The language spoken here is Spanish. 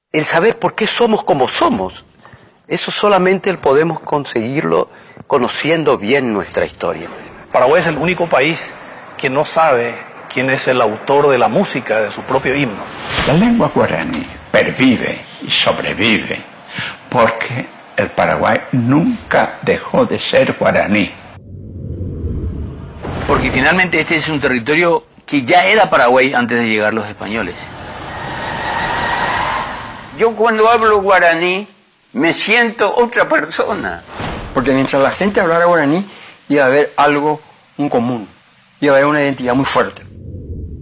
el saber por qué somos como somos. Eso solamente podemos conseguirlo conociendo bien nuestra historia. Paraguay es el único país que no sabe quién es el autor de la música de su propio himno. La lengua guaraní pervive y sobrevive porque el Paraguay nunca dejó de ser guaraní. Porque finalmente este es un territorio que ya era Paraguay antes de llegar los españoles. Yo cuando hablo guaraní me siento otra persona. Porque mientras la gente hablara guaraní iba a haber algo en común, iba a haber una identidad muy fuerte.